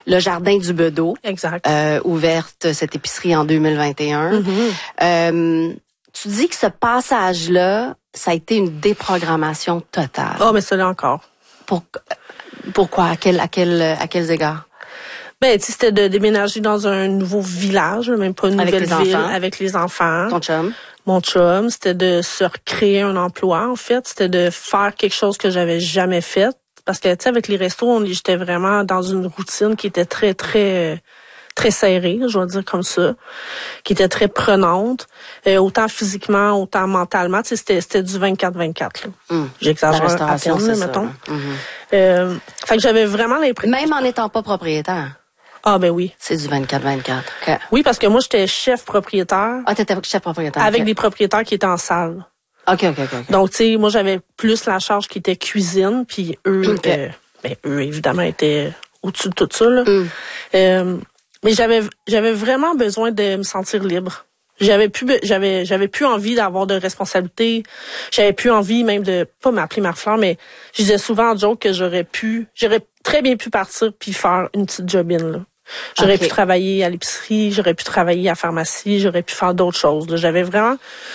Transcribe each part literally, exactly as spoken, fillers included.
le Jardin du Bedeau. Exact. Euh, ouverte cette épicerie en deux mille vingt et un. Mm-hmm. Euh, tu dis que ce passage-là, ça a été une déprogrammation totale. Oh, mais ça l'est encore. Pour, pourquoi? À quel, à quel, à quels égards? Ben, tu sais, c'était de déménager dans un nouveau village, même pas une Avec nouvelle les ville, enfants. avec les enfants. Ton chum? Mon chum, c'était de se recréer un emploi, en fait. C'était de faire quelque chose que j'avais jamais fait. Parce que, tu sais, avec les restos, on, j'étais vraiment dans une routine qui était très, très, très serrée, je vais dire comme ça, qui était très prenante, euh, autant physiquement, autant mentalement. Tu sais, c'était, c'était du vingt-quatre vingt-quatre, là. Mmh. J'exagère La restauration, à peine, là, c'est mettons. ça. Mmh. Euh, fait que j'avais vraiment l'impression... Même en n'étant pas propriétaire. Ah, ben oui. C'est du vingt-quatre vingt-quatre. Okay. Oui, parce que moi, j'étais chef propriétaire. Ah, t'étais chef propriétaire. Avec okay. des propriétaires qui étaient en salle. OK, OK, OK. okay. Donc, tu sais, moi, j'avais plus la charge qui était cuisine, puis eux, okay. euh, ben, eux, évidemment, étaient au-dessus de tout ça, là. Mm. Euh, mais j'avais, j'avais vraiment besoin de me sentir libre. J'avais plus, j'avais, j'avais plus envie d'avoir de responsabilités. J'avais plus envie même de, pas m'appeler Marie-Fleur, mais je disais souvent en joke que j'aurais pu, j'aurais très bien pu partir puis faire une petite jobine, là. J'aurais okay. pu travailler à l'épicerie, j'aurais pu travailler à la pharmacie, j'aurais pu faire d'autres choses, là. J'avais vraiment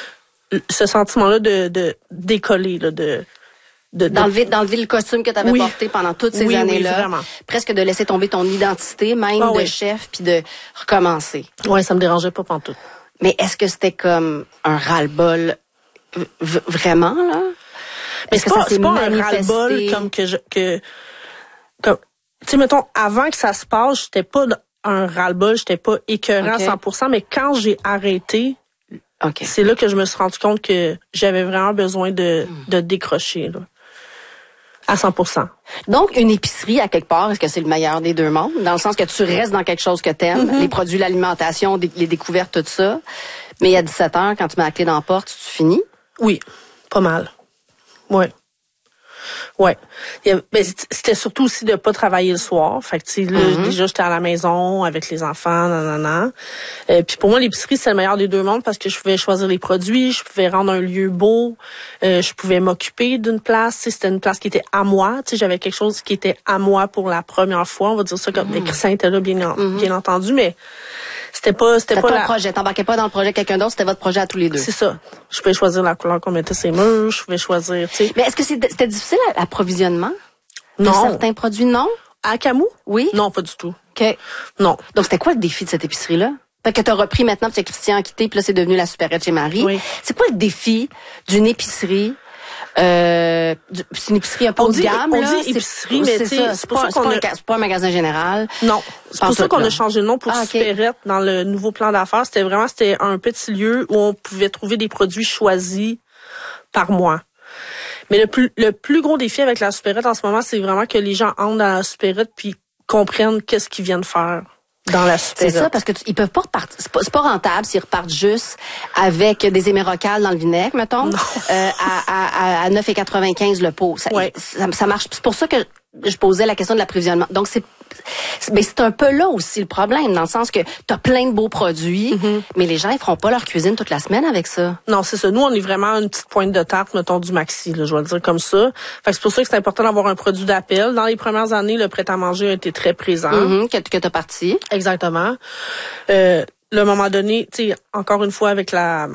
ce sentiment-là de, de décoller, là, de, de, d'enlever, d'enlever le costume que tu avais oui. porté pendant toutes ces oui, années-là. Oui, vraiment. Presque de laisser tomber ton identité, même ah, de oui. chef, puis de recommencer. Oui, ça me dérangeait pas pantoute. Mais est-ce que c'était comme un ras-le-bol v- vraiment, là? Mais est-ce c'est que pas, ça s'est c'est pas manifesté? un ras-le-bol comme que je, que, comme, tu sais, mettons, avant que ça se passe, j'étais pas un ras-le-bol, j'étais pas écœurant okay. à cent pour cent, mais quand j'ai arrêté, okay. c'est là que je me suis rendu compte que j'avais vraiment besoin de, mm. de décrocher, là. À cent pour cent. Donc, une épicerie, à quelque part, est-ce que c'est le meilleur des deux mondes? Dans le sens que tu restes dans quelque chose que t'aimes, mm-hmm. les produits, l'alimentation, les découvertes, tout ça. Mais à dix-sept heures, quand tu mets la clé dans la porte, tu finis? Oui, pas mal. Ouais. Ouais. Ben, c'était surtout aussi de pas travailler le soir. Fait que, tu sais, là, mm-hmm. déjà, j'étais à la maison avec les enfants, nanana. Euh, puis pour moi, l'épicerie, c'est le meilleur des deux mondes parce que je pouvais choisir les produits, je pouvais rendre un lieu beau, euh, je pouvais m'occuper d'une place. Tu sais, c'était une place qui était à moi. Tu sais, j'avais quelque chose qui était à moi pour la première fois. On va dire ça comme les Christians étaient là, bien, mm-hmm. bien entendu, mais c'était pas, c'était, c'était pas ton la... projet. T'embarquais pas dans le projet de quelqu'un d'autre, c'était votre projet à tous les deux. C'est ça. Je pouvais choisir la couleur qu'on mettait sur les murs, je pouvais choisir, tu sais. Mais est-ce que c'était, c'était difficile l'approvisionnement? Non. De certains produits, non? À Camou? Oui. Non, pas du tout. OK. Non. Donc, c'était quoi le défi de cette épicerie-là? Fait que t'as repris maintenant, puis Christian a quitté, puis là, c'est devenu la supérette chez Marie. Oui. C'est quoi le défi d'une épicerie? Euh, c'est une épicerie un peu haut de gamme, on là. dit épicerie, mais c'est, c'est, c'est, pas, c'est, pas, a... c'est pas un magasin général. Non. C'est pour ça qu'on là. a changé le nom pour ah, okay. Supérette dans le nouveau plan d'affaires. C'était vraiment, c'était un petit lieu où on pouvait trouver des produits choisis par mois. Mais le plus, le plus gros défi avec la supérette en ce moment, c'est vraiment que les gens entrent dans la supérette puis comprennent qu'est-ce qu'ils viennent faire dans la supérette. C'est ça, parce que tu, ils peuvent pas repartir. C'est pas, c'est pas rentable s'ils repartent juste avec des émerocales dans le vinaigre, mettons, euh, à, à, à neuf quatre-vingt-quinze le pot. Ça, ouais. ça, ça marche. C'est pour ça que je posais la question de l'approvisionnement. Donc, c'est, mais c'est un peu là aussi le problème, dans le sens que t'as plein de beaux produits, mm-hmm. mais les gens, ils feront pas leur cuisine toute la semaine avec ça. Non, c'est ça. Nous, on est vraiment une petite pointe de tarte, mettons, du maxi, là, je vais le dire comme ça. Fait que c'est pour ça que c'est important d'avoir un produit d'appel. Dans les premières années, le prêt-à-manger a été très présent. Mm-hmm, que, que t'as parti. Exactement. Euh, le moment donné, tu sais, encore une fois, avec la...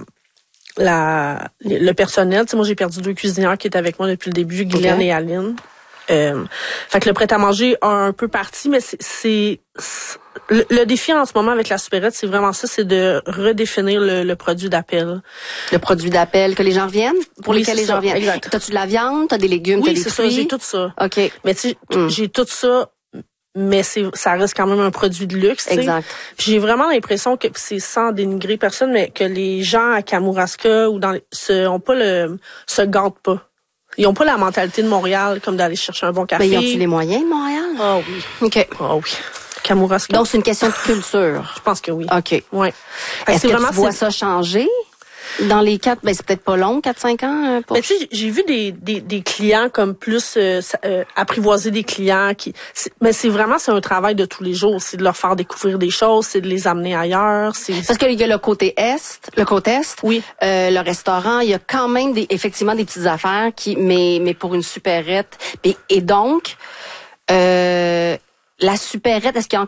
la le personnel, tu sais, moi, j'ai perdu deux cuisinières qui étaient avec moi depuis le début, Guylaine okay. et Aline. Euh, fait que le prêt-à-manger a un peu parti, mais c'est, c'est, c'est le, le défi en ce moment avec la supérette, c'est vraiment ça, c'est de redéfinir le, le produit d'appel. Le produit d'appel, que les gens reviennent? Pour oui, lesquels les ça, gens reviennent? Exact. T'as-tu de la viande? T'as des légumes? Oui, t'as des c'est fruits? ça, j'ai tout ça. OK. Mais tu sais, mm. j'ai tout ça, mais c'est, ça reste quand même un produit de luxe. Exact. J'ai vraiment l'impression que, c'est sans dénigrer personne, mais que les gens à Kamouraska ou dans les, se, ont pas le, se gâtent pas. Ils ont pas la mentalité de Montréal, comme d'aller chercher un bon café. Mais ils ont-tu les moyens de Montréal? Ah oh, oui. OK. Ah oh, oui. Kamouraska. Donc, c'est une question de culture. Je pense que oui. OK. Ouais. Est-ce que vraiment, tu vois ça changer? Dans les quatre, ben c'est peut-être pas long, quatre cinq ans. Euh, pour... Mais tu sais, j'ai vu des, des des clients comme plus euh, euh, apprivoiser des clients qui. C'est, mais c'est vraiment c'est un travail de tous les jours, c'est de leur faire découvrir des choses, c'est de les amener ailleurs. C'est parce qu'il y a le côté est, le côté est. Oui. Euh, le restaurant, il y a quand même des effectivement des petites affaires qui, mais mais pour une supérette. Et, et donc. Euh, La supérette, est-ce qu'il y a